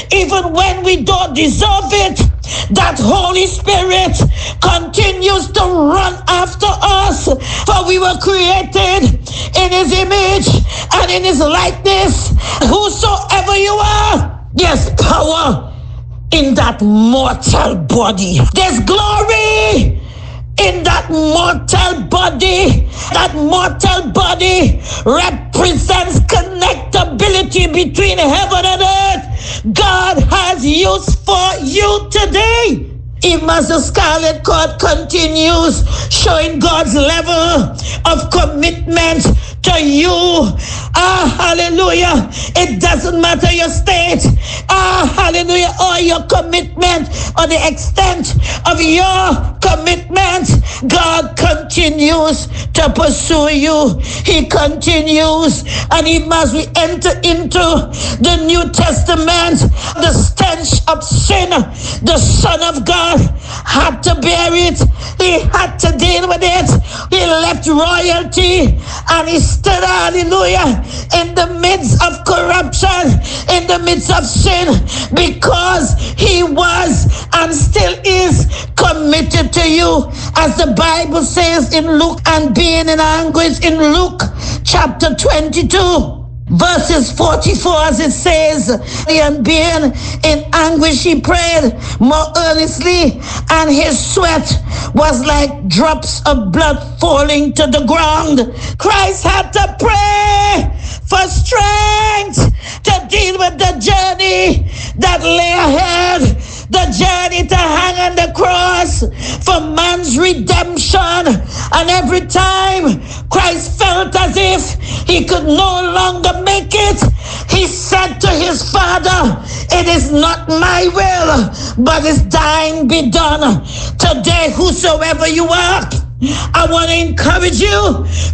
even when we don't deserve it, that Holy Spirit continues to run after us. For we were created in His image and in His likeness. Whosoever you are, there's power in that mortal body. There's glory in that mortal body. That mortal body represents connectability between heaven and earth. God has use for you today. Even as the scarlet cord continues showing God's level of commitment to you. Hallelujah. It doesn't matter your state. Hallelujah. Or your commitment or the extent of your commitment. God continues to pursue you. He continues. And even as we enter into the New Testament, the stench of sin, the Son of God had to bear it. He had to deal with it. He left royalty and he stood, hallelujah, in the midst of corruption, in the midst of sin, because he was and still is committed to you. As the Bible says in Luke, and being in anguish in Luke chapter 22. Verses 44, as it says, and being in anguish, he prayed more earnestly, and his sweat was like drops of blood falling to the ground. Christ had to pray for strength to deal with the journey that lay ahead, the journey to hang on the cross for man's redemption. And every time Christ felt as if he could no longer make it, he said to his Father, it is not my will, but it's thine be done. Today, whosoever you are, I want to encourage you